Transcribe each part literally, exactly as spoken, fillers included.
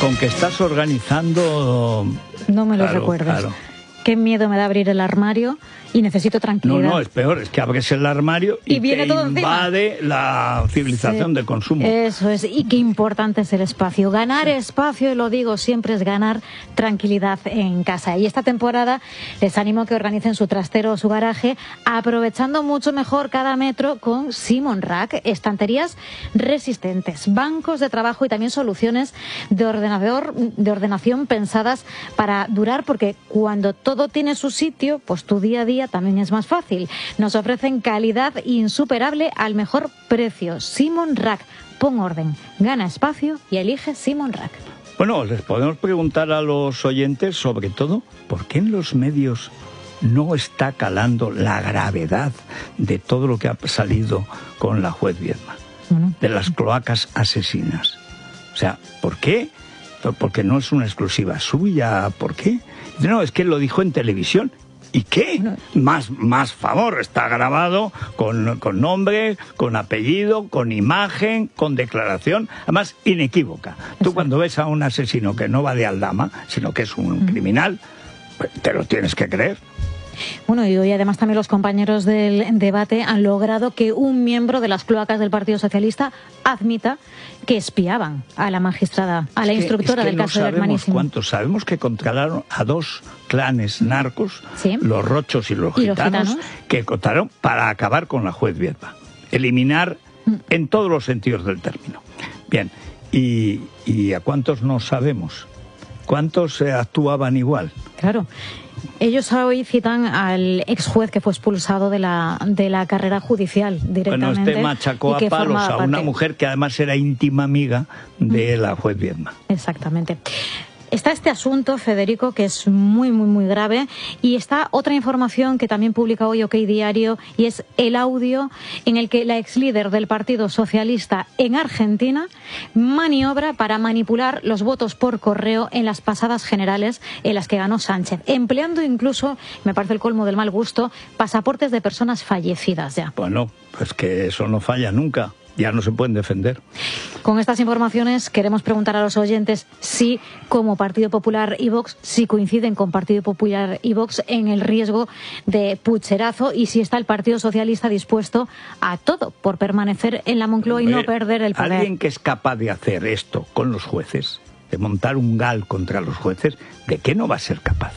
con que estás organizando... No me lo claro, recuerdes. Claro. Qué miedo me da abrir el armario y necesito tranquilidad. No, no, es peor, es que abres el armario y, y viene te todo invade encima. la civilización Sí, de consumo. Eso es, y qué importante es el espacio. Ganar sí. espacio, y lo digo siempre, es ganar tranquilidad en casa. Y esta temporada les animo a que organicen su trastero o su garaje, aprovechando mucho mejor cada metro con Simon Rack. Estanterías resistentes, bancos de trabajo y también soluciones de ordenador, de ordenación pensadas para durar, porque cuando todo tiene su sitio, pues tu día a día también es más fácil. Nos ofrecen calidad insuperable al mejor precio. Simon Rack. Pon orden, gana espacio y elige Simon Rack. Bueno, les podemos preguntar a los oyentes, sobre todo, ¿por qué en los medios no está calando la gravedad de todo lo que ha salido con la juez Viedma? Bueno. De las cloacas asesinas. O sea, ¿por qué? Porque no es una exclusiva suya. ¿Por qué? No, es que lo dijo en televisión. ¿Y qué? Bueno, más, más favor, está grabado con, con nombre, con apellido, con imagen, con declaración, además inequívoca. Tú cuando ves a un asesino que no va de aldama, sino que es un uh-huh. criminal, pues te lo tienes que creer. Bueno, y hoy además también los compañeros del debate han logrado que un miembro de las cloacas del Partido Socialista admita que espiaban a la magistrada, a la es que, instructora es que del caso no del Hermanísimo. ¿Cuántos? Sabemos que controlaron a dos clanes narcos, ¿sí? los rochos y los, ¿Y gitanos, los gitanos, que contaron para acabar con la juez Viedma. Eliminar mm. en todos los sentidos del término. Bien, ¿y, y a cuántos no sabemos? ¿Cuántos eh, actuaban igual? Claro. Ellos hoy citan al ex juez que fue expulsado de la, de la carrera judicial directamente. Bueno, este machacó a palos a una mujer que además era íntima amiga de la juez Viedma. Exactamente. Está este asunto, Federico, que es muy, muy, muy grave, y está otra información que también publica hoy OK Diario, y es el audio en el que la ex líder del Partido Socialista en Argentina maniobra para manipular los votos por correo en las pasadas generales en las que ganó Sánchez, empleando incluso, me parece el colmo del mal gusto, pasaportes de personas fallecidas ya. Bueno, pues que eso no falla nunca. Ya no se pueden defender. Con estas informaciones queremos preguntar a los oyentes si, como Partido Popular y Vox, si coinciden con Partido Popular y Vox en el riesgo de pucherazo y si está el Partido Socialista dispuesto a todo por permanecer en la Moncloa y no perder el poder. Alguien que es capaz de hacer esto con los jueces, de montar un gal contra los jueces, ¿de qué no va a ser capaz?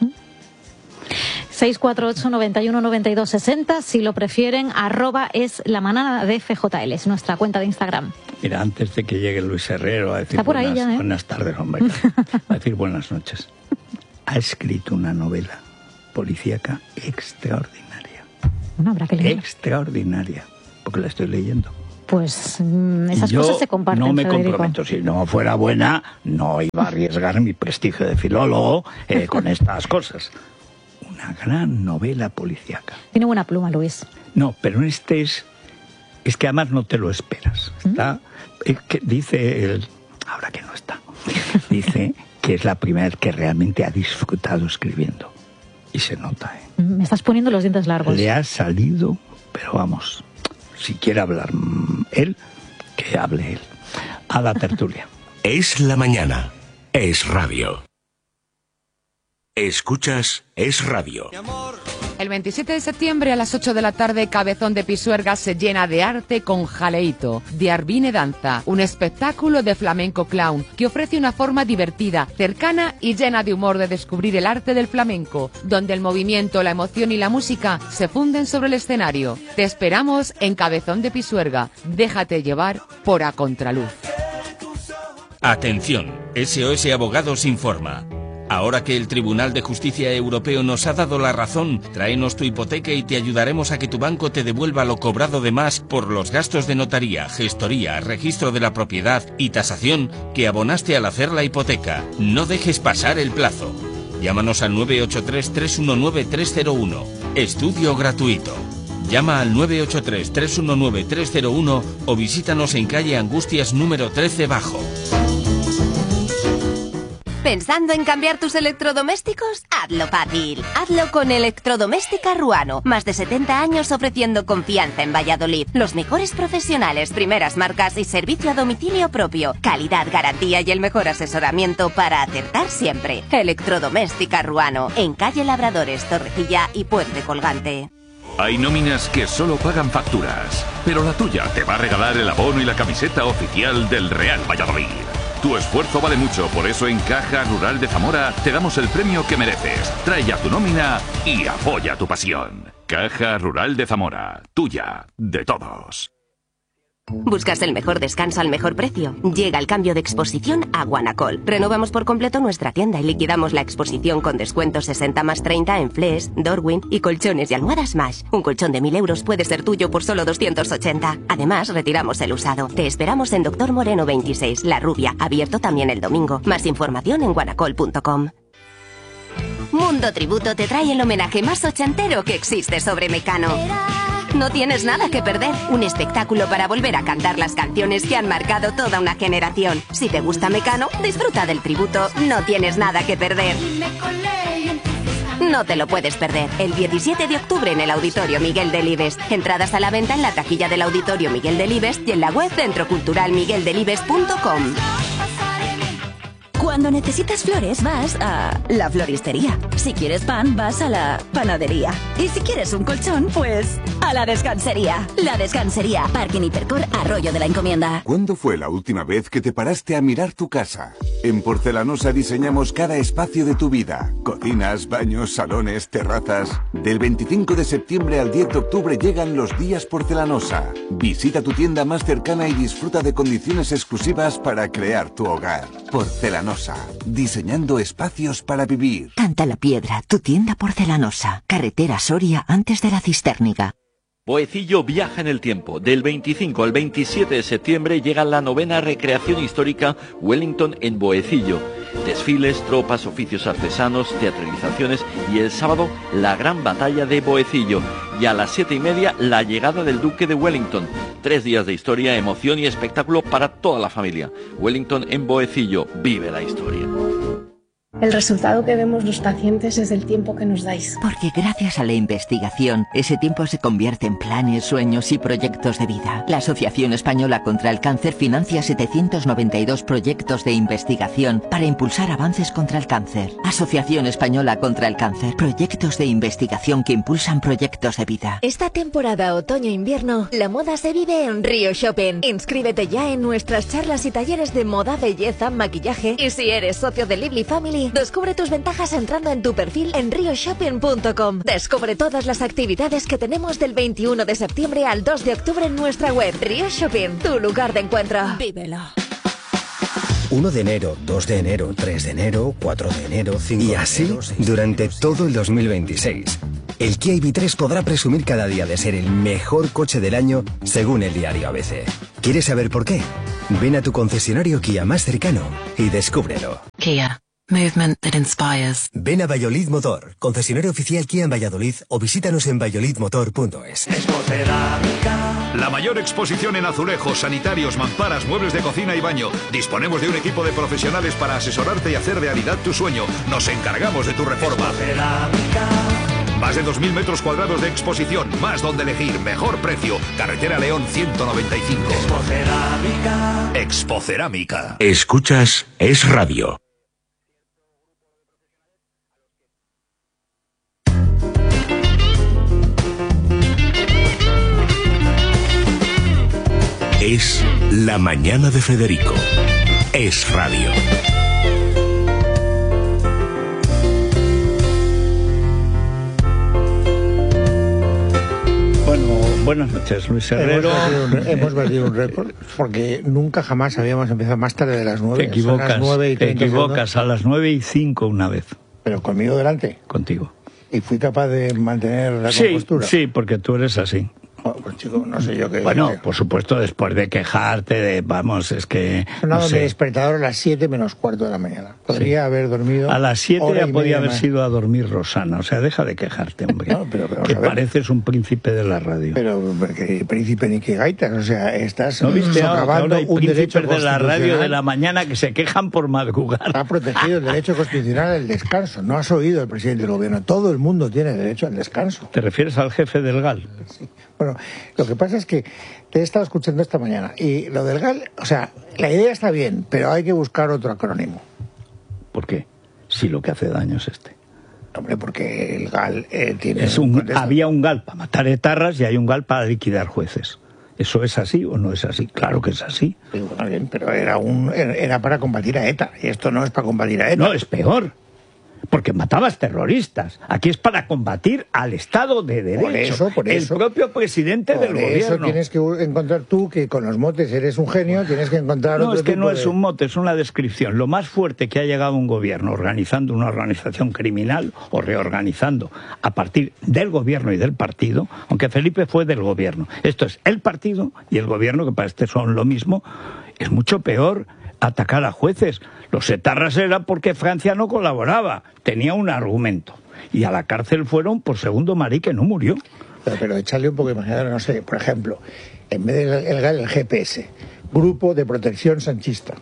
seis cuatro ocho, noventa y uno, noventa y dos, sesenta, si lo prefieren, arroba es la manada de F J L, es nuestra cuenta de Instagram. Mira, antes de que llegue Luis Herrero a decir Está por buenas, ahí ya, ¿eh? buenas tardes, hombre, a decir buenas noches, ha escrito una novela policíaca extraordinaria. Bueno, habrá que leerla. Extraordinaria, porque la estoy leyendo. Pues mmm, esas Yo cosas se comparten, no me Federico. comprometo. Si no fuera buena, no iba a arriesgar mi prestigio de filólogo eh, con estas cosas. Una gran novela policíaca. Tiene buena pluma, Luis. No, pero este es... Es que además no te lo esperas. Está, es que dice el... Ahora que no está. Dice que es la primera vez que realmente ha disfrutado escribiendo. Y se nota, ¿eh? Me estás poniendo los dientes largos. Le ha salido, pero vamos, si quiere hablar él, que hable él. A la tertulia. Es la mañana. Es radio. Escuchas Es Radio. El veintisiete de septiembre a las ocho de la tarde, Cabezón de Pisuerga se llena de arte con Jaleito, de Arvine Danza, un espectáculo de flamenco clown que ofrece una forma divertida, cercana y llena de humor de descubrir el arte del flamenco, donde el movimiento, la emoción y la música se funden sobre el escenario. Te esperamos en Cabezón de Pisuerga. Déjate llevar por A Contraluz. Atención, S O S Abogados informa. Ahora que el Tribunal de Justicia Europeo nos ha dado la razón, tráenos tu hipoteca y te ayudaremos a que tu banco te devuelva lo cobrado de más por los gastos de notaría, gestoría, registro de la propiedad y tasación que abonaste al hacer la hipoteca. No dejes pasar el plazo. Llámanos al nueve ocho tres, tres uno nueve, tres cero uno. Estudio gratuito. Llama al nueve ocho tres, tres uno nueve, tres cero uno o visítanos en calle Angustias número trece Bajo. ¿Pensando en cambiar tus electrodomésticos? Hazlo fácil. Hazlo con Electrodoméstica Ruano. Más de setenta años ofreciendo confianza en Valladolid. Los mejores profesionales, primeras marcas y servicio a domicilio propio. Calidad, garantía y el mejor asesoramiento para acertar siempre. Electrodoméstica Ruano. En calle Labradores, Torrecilla y Puente Colgante. Hay nóminas que solo pagan facturas, pero la tuya te va a regalar el abono y la camiseta oficial del Real Valladolid. Tu esfuerzo vale mucho, por eso en Caja Rural de Zamora te damos el premio que mereces. Trae ya tu nómina y apoya tu pasión. Caja Rural de Zamora, tuya, de todos. ¿Buscas el mejor descanso al mejor precio? Llega el cambio de exposición a Guanacol. Renovamos por completo nuestra tienda y liquidamos la exposición con descuentos sesenta más treinta en Flex, Dorwin y colchones y almohadas Mash. Un colchón de mil euros puede ser tuyo por solo doscientos ochenta. Además, retiramos el usado. Te esperamos en Doctor Moreno veintiséis, La Rubia, abierto también el domingo. Más información en guanacol punto com. Mundo Tributo te trae el homenaje más ochentero que existe sobre Mecano. No tienes nada que perder. Un espectáculo para volver a cantar las canciones que han marcado toda una generación. Si te gusta Mecano, disfruta del tributo. No tienes nada que perder. No te lo puedes perder. El diecisiete de octubre en el Auditorio Miguel Delibes. Entradas a la venta en la taquilla del Auditorio Miguel Delibes y en la web centro cultural miguel delibes punto com. Cuando necesitas flores vas a la floristería. Si quieres pan vas a la panadería. Y si quieres un colchón, pues a la descansería. La Descansería, Parking Hipercor, Arroyo de la Encomienda. ¿Cuándo fue la última vez que te paraste a mirar tu casa? En Porcelanosa diseñamos cada espacio de tu vida. Cocinas, baños, salones, terrazas. Del veinticinco de septiembre al diez de octubre llegan los días Porcelanosa. Visita tu tienda más cercana y disfruta de condiciones exclusivas para crear tu hogar. Porcelanosa. Diseñando espacios para vivir. Canta la Piedra, tu tienda porcelanosa. Carretera Soria antes de la Cistérniga. Boecillo viaja en el tiempo. Del veinticinco al veintisiete de septiembre llega la novena recreación histórica Wellington en Boecillo. Desfiles, tropas, oficios artesanos, teatralizaciones y el sábado la gran batalla de Boecillo. Y a las siete y media la llegada del Duque de Wellington. Tres días de historia, emoción y espectáculo para toda la familia. Wellington en Boecillo, vive la historia. El resultado que vemos los pacientes es el tiempo que nos dais. Porque gracias a la investigación, ese tiempo se convierte en planes, sueños y proyectos de vida. La Asociación Española contra el Cáncer financia setecientos noventa y dos proyectos de investigación para impulsar avances contra el cáncer. Asociación Española contra el Cáncer. Proyectos de investigación que impulsan proyectos de vida. Esta temporada otoño-invierno, la moda se vive en Río Shopping. Inscríbete ya en nuestras charlas y talleres de moda, belleza, maquillaje. Y si eres socio de Lively Family, descubre tus ventajas entrando en tu perfil en rio shopping punto com. Descubre todas las actividades que tenemos del veintiuno de septiembre al dos de octubre en nuestra web. Río Shopping, tu lugar de encuentro. Vívelo. uno de enero, dos de enero, tres de enero, cuatro de enero, cinco y así de enero, durante todo el dos mil veintiséis. El Kia I V tres podrá presumir cada día de ser el mejor coche del año según el diario A B C. ¿Quieres saber por qué? Ven a tu concesionario Kia más cercano y descúbrelo. Kia. Movement that inspires. Ven a Valladolid Motor, concesionario oficial Kia en Valladolid, o visítanos en valladolid motor punto es. La mayor exposición en azulejos, sanitarios, mamparas, muebles de cocina y baño. Disponemos de un equipo de profesionales para asesorarte y hacer realidad tu sueño. Nos encargamos de tu reforma. Más de dos mil metros cuadrados de exposición, más donde elegir, mejor precio. Carretera León ciento noventa y cinco. Expocerámica. Expocerámica. Escuchas Es Radio. Es La Mañana de Federico. Es Radio. Bueno, buenas noches, Luis Herrero. Hemos batido un, hemos batido un récord porque nunca jamás habíamos empezado más tarde de las nueve. Te equivocas, las nueve y te equivocas, segundos. a las nueve y cinco una vez. Pero conmigo delante. Contigo. Y fui capaz de mantener la sí, compostura. Sí, porque tú eres así. Oh, pues chico, no sé yo qué... Bueno, por supuesto, después de quejarte, de, vamos, es que... Sonaba no mi sé. despertador a las siete menos cuarto de la mañana. Podría Sí. haber dormido... A las siete hora ya y podía media haber más. sido a dormir Rosana. O sea, deja de quejarte, hombre. No, pero, pero, que a ver. pareces un príncipe de la radio. Pero, que príncipe ni que gaitas, o sea, estás ¿No viste ahora, socavando ahora hay un derecho príncipes de la radio de constitucional. la mañana que se quejan por madrugar? Ha protegido el derecho constitucional al descanso. No has oído al presidente del gobierno. Todo el mundo tiene derecho al descanso. ¿Te refieres al jefe del G A L? Sí. Bueno, lo que pasa es que te he estado escuchando esta mañana y lo del G A L, o sea, la idea está bien, pero hay que buscar otro acrónimo. ¿Por qué? Si lo que hace daño es este. Hombre, porque el G A L eh, tiene... Es un, había un G A L para matar etarras y hay un G A L para liquidar jueces. ¿Eso es así o no es así? Claro que es así. Sí, bueno, bien, pero era, un, era para combatir a ETA y esto no es para combatir a ETA. No, es peor. Porque matabas terroristas. Aquí es para combatir al Estado de Derecho. Por eso, por eso. El propio presidente Por del eso gobierno. tienes que encontrar tú, que con los motes eres un genio, tienes que encontrar No, otro es que tipo no de... es un mote, es una descripción. Lo más fuerte que ha llegado un gobierno organizando una organización criminal o reorganizando a partir del gobierno y del partido, aunque Felipe fue del gobierno. Esto es el partido y el gobierno, que para este son lo mismo, es mucho peor atacar a jueces. Los etarras era porque Francia no colaboraba, tenía un argumento. Y a la cárcel fueron por segundo marí, que no murió. Pero, pero echarle un poco de imagen, no sé, por ejemplo, en vez del el G A L, el G P S, Grupo de Protección Sanchista.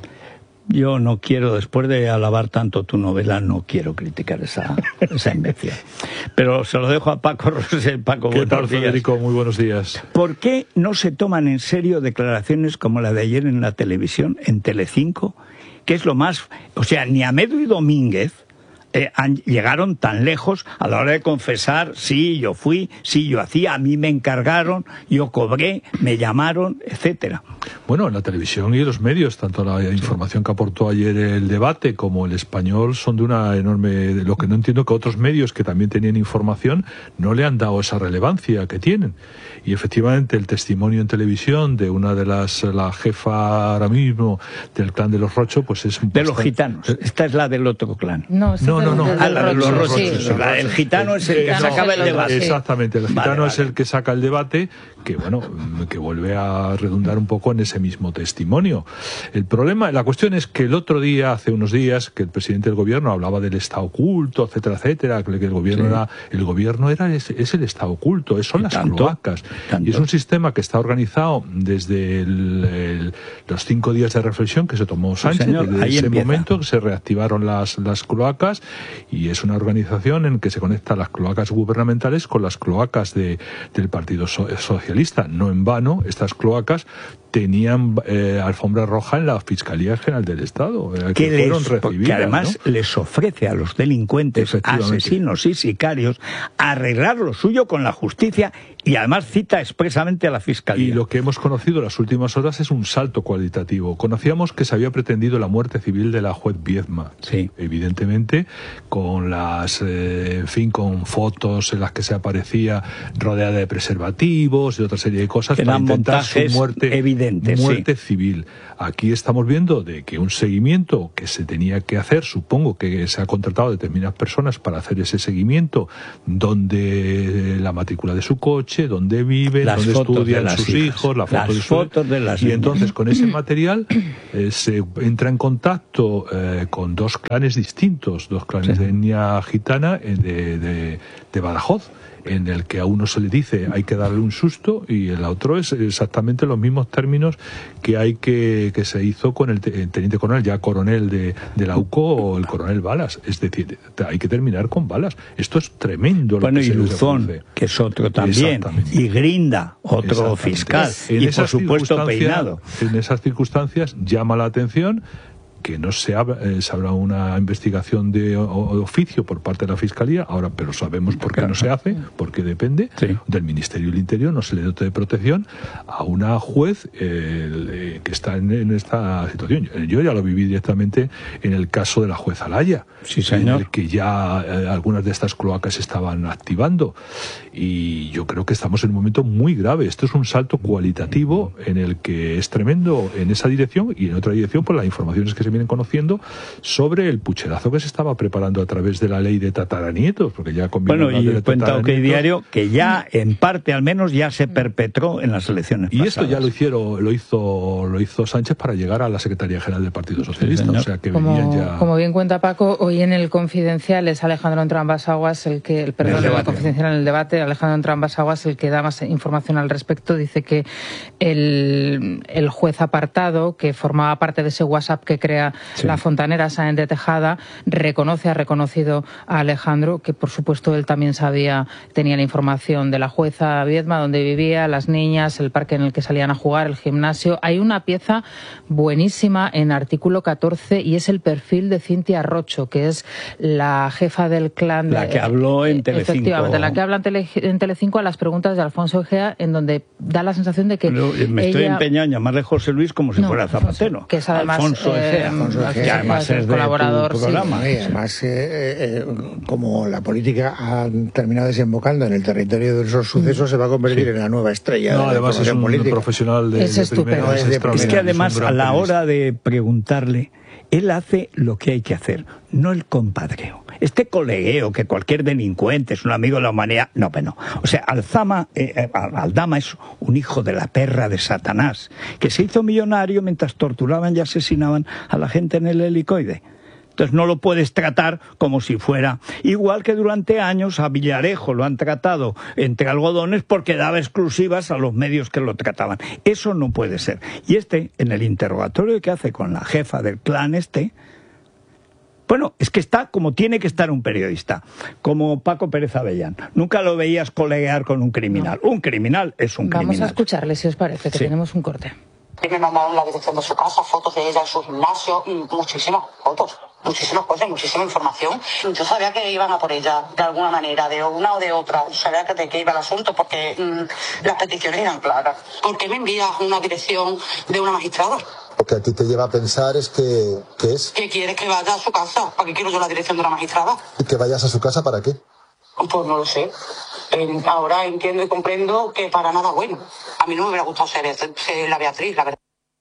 Yo no quiero, después de alabar tanto tu novela, no quiero criticar esa, esa invención. Pero se lo dejo a Paco Rosell. Paco, ¿Qué tal, buenos días. Federico? Muy buenos días. ¿Por qué no se toman en serio declaraciones como la de ayer en la televisión, en Telecinco, que es lo más... O sea, ni Amedo y Domínguez eh, han, llegaron tan lejos a la hora de confesar, sí, yo fui, sí, yo hacía, a mí me encargaron, yo cobré, me llamaron, etcétera. Bueno, en la televisión y en los medios, tanto la información que aportó ayer el debate como el Español son de una enorme... Lo que no entiendo que otros medios que también tenían información no le han dado esa relevancia que tienen. Y efectivamente el testimonio en televisión de una de las... la jefa ahora mismo del clan de los Rocho, pues es... De bastante... los gitanos. Esta es la del otro clan. No, no, no, no. Ah, la de los Rochos. Sí. La del gitano es el que No, sacaba el debate. Exactamente, el gitano Vale, vale. es el que saca el debate, que bueno, que vuelve a redundar un poco en ese mismo testimonio. El problema, la cuestión es que el otro día, hace unos días, que el presidente del gobierno hablaba del Estado oculto, etcétera, etcétera, que el gobierno Sí. era, el gobierno era es, es el Estado oculto, son las ¿Tanto? cloacas. ¿Tanto? Y es un sistema que está organizado desde el, el, los cinco días de reflexión que se tomó Sánchez, señor, desde ahí ese empieza. momento que se reactivaron las, las cloacas, y es una organización en que se conecta las cloacas gubernamentales con las cloacas de, del Partido So- Socialista. No en vano, estas cloacas tenían eh, alfombra roja en la Fiscalía General del Estado, eh, que Que fueron les, recibidas, porque además ¿no? les ofrece a los delincuentes, Efectivamente. asesinos y sicarios arreglar lo suyo con la justicia, y además cita expresamente a la Fiscalía. Y lo que hemos conocido en las últimas horas es un salto cualitativo. Conocíamos que se había pretendido la muerte civil de la juez Viedma. Sí. Evidentemente, con las, eh, en fin, con fotos en las que se aparecía rodeada de preservativos y otra serie de cosas Que para eran intentar su montajes muerte, evidentes, muerte civil. Aquí estamos viendo de que un seguimiento que se tenía que hacer, supongo que se ha contratado a determinadas personas para hacer ese seguimiento, donde la matrícula de su coche, dónde vive, Las dónde fotos estudian de las sus hijas. hijos, la foto Las de su... fotos de las Y niñas. entonces con ese material eh, se entra en contacto eh, con dos clanes distintos, dos clanes de etnia gitana eh, de, de, de Badajoz, en el que a uno se le dice hay que darle un susto y el otro es exactamente los mismos términos que hay que, que se hizo con el, te, el teniente coronel, ya coronel de, de la U C O, o el coronel Balas. Es decir, hay que terminar con Balas. Esto es tremendo. Bueno, lo que y se les Luzón, ofrece. que es otro también, Exactamente. y Grinda, otro Exactamente. fiscal, En y por esas supuesto circunstancias- Peinado. En esas circunstancias llama la atención que no se abra, eh, se abra una investigación de o, o oficio por parte de la Fiscalía, ahora, pero sabemos por qué no se hace, porque depende Sí. del Ministerio del Interior, no se le dote de protección a una juez eh, que está en, en esta situación. Yo ya lo viví directamente en el caso de la juez Alaya, Sí, señor. en el que ya eh, algunas de estas cloacas se estaban activando, y yo creo que estamos en un momento muy grave. Esto es un salto cualitativo en el que es tremendo en esa dirección, y en otra dirección por las informaciones que se vienen conociendo, sobre el pucherazo que se estaba preparando a través de la ley de tataranietos, porque ya Bueno, y cuenta OK Diario que ya, en parte al menos, ya se perpetró en las elecciones y pasadas. esto ya lo hicieron, lo hizo, lo hizo Sánchez para llegar a la Secretaría General del Partido Socialista, sí, o sea que como, venían ya... Como bien cuenta Paco, hoy en el Confidencial es Alejandro Entrambas-Aguas el que, el, perdón, en el Confidencial en el debate, Alejandro Entrambas-Aguas el que da más información al respecto, dice que el, el juez apartado, que formaba parte de ese WhatsApp que crea sí. la fontanera Sáenz de Tejada, reconoce, ha reconocido a Alejandro, que por supuesto él también sabía, tenía la información de la jueza Viedma, donde vivía, las niñas, el parque en el que salían a jugar, el gimnasio. Hay una pieza buenísima en artículo catorce y es el perfil de Cintia Rocho, que es la jefa del clan. La que habló en Telecinco. Efectivamente, la que habla en, Tele, en Telecinco a las preguntas de Alfonso Egea, en donde da la sensación de que Pero me estoy ella... empeñado en llamarle José Luis como si no, fuera Zapatero. Que es además Alfonso Egea, eh, Alfonso Egea, que además es de colaborador, tu programa. Sí, y además, eh, eh, como la política ha terminado desembocando en el territorio de esos sucesos, se va a convertir sí. en la nueva estrella. No, de además la es un política. profesional de, es de estupendo. primera. Es, de es que además a la hora de preguntarle, él hace lo que hay que hacer, no el compadreo. Este colegueo que cualquier delincuente es un amigo de la humanidad, no, pero no. O sea, Alzama, eh, Aldama es un hijo de la perra de Satanás, que se hizo millonario mientras torturaban y asesinaban a la gente en el helicoide. Entonces no lo puedes tratar como si fuera... Igual que durante años a Villarejo lo han tratado entre algodones porque daba exclusivas a los medios que lo trataban. Eso no puede ser. Y este, en el interrogatorio que hace con la jefa del clan este... Bueno, es que está como tiene que estar un periodista, como Paco Pérez Avellán. Nunca lo veías coleguear con un criminal. No. Un criminal es un Vamos criminal. Vamos a escucharle, si os parece, que sí. tenemos un corte. Me mandaron la dirección de su casa, fotos de ella en su gimnasio, muchísimas fotos, muchísimas cosas, muchísima información. Yo sabía que iban a por ella de alguna manera, de una o de otra. Sabía que de qué iba el asunto porque mmm, las peticiones eran claras. ¿Por qué me envías una dirección de una magistrada? Lo que a ti te lleva a pensar es que... ¿qué es? Que quieres que vaya a su casa. ¿Para qué quiero yo la dirección de una magistrada? ¿Y que vayas a su casa para qué? Pues no lo sé. Ahora entiendo y comprendo que para nada bueno. A mí no me hubiera gustado ser, ser la Beatriz, la verdad.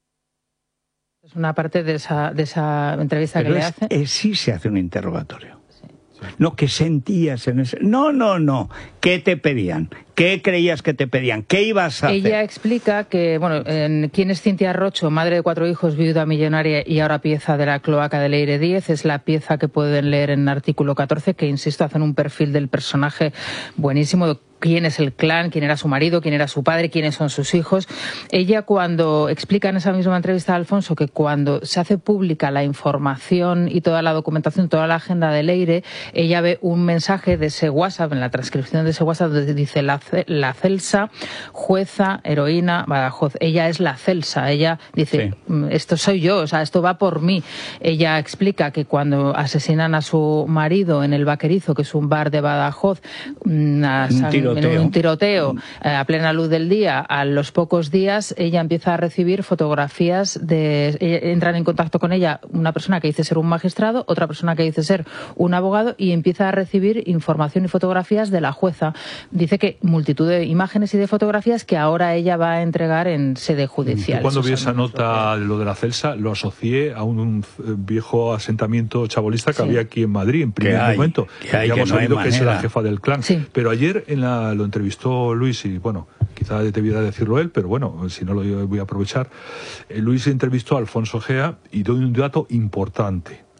Es una parte de esa, de esa entrevista Pero que es, le hace. Es, sí se hace un interrogatorio. Sí. No, que sentías en ese... No, no, no. ¿Qué te pedían? ¿Qué creías que te pedían? ¿Qué ibas a hacer? Ella explica que, bueno, en, ¿quién es Cintia Rocho? Madre de cuatro hijos, viuda millonaria y ahora pieza de la cloaca de Leire Díez. Es la pieza que pueden leer en artículo catorce, que, insisto, hacen un perfil del personaje buenísimo. Quién es el clan, quién era su marido, quién era su padre, quiénes son sus hijos. Ella, cuando explica en esa misma entrevista a Alfonso que cuando se hace pública la información y toda la documentación, toda la agenda de Leire, ella ve un mensaje de ese WhatsApp, en la transcripción de ese WhatsApp, donde dice la, la Celsa, jueza, heroína, Badajoz. Ella es la Celsa. Ella dice, sí. esto soy yo, o sea, esto va por mí. Ella explica que cuando asesinan a su marido en el Vaquerizo, que es un bar de Badajoz, a San, en un tiroteo eh, a plena luz del día, a los pocos días ella empieza a recibir fotografías de... Entran en contacto con ella una persona que dice ser un magistrado, otra persona que dice ser un abogado, y empieza a recibir información y fotografías de la jueza. Dice que multitud de imágenes y de fotografías que ahora ella va a entregar en sede judicial. Yo cuando vi esa nota, lo de la Celsa, lo asocié a un, un viejo asentamiento chabolista que sí. había aquí en Madrid en primer hay, momento. Que hay, habíamos que no oído hay que manera. es la jefa del clan. Sí. Pero ayer en la lo entrevistó Luis y, bueno, quizá debiera decirlo él, pero bueno, si no lo voy a aprovechar. Eh, Luis entrevistó a Alfonso Egea y doy un dato importante.